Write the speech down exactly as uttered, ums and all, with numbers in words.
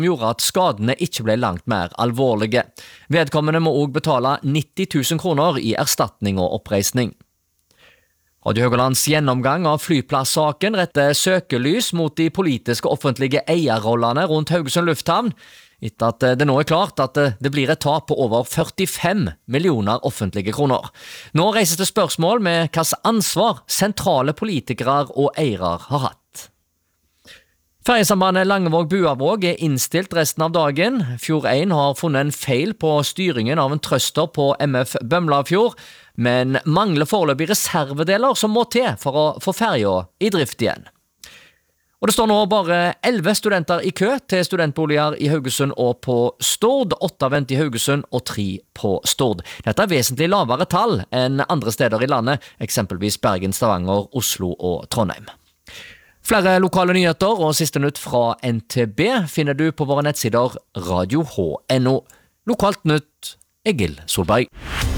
gjorde at skadene ikke ble langt mer alvorlige. Vedkommende må også betale nitti tusen kroner i erstatning og oppreisning. Radio Haugalands gjennomgang av flyplasssaken retter søkelys mot de politiske offentlige eierrollene rundt Haugesund lufthavn, etter at det nå er klart at det blir et tap på over førtifem millioner offentlige kroner. Nå reises det spørsmål med hvilket ansvar sentrale politikere og eiere har hatt. Ferjesambandet Langevåg-Buavåg er innstilt resten av dagen. Fjord én har funnet en feil på styringen av en trøster på M F Bømlafjord, men mangler foreløpig reservedeler som må til for å få ferja i drift igjen. Og det står nå bare elleve studenter i kø til studentboliger i Haugesund og på Stord. Åtte venter i Haugesund og tre på Stord. Dette er vesentlig lavere tall enn andre steder i landet, eksempelvis Bergen, Stavanger, Oslo og Trondheim. Flere lokale nyheter og siste nytt fra N T B finner du på våre nettsider radio h punktum no. Lokalt nytt, Egil Solberg.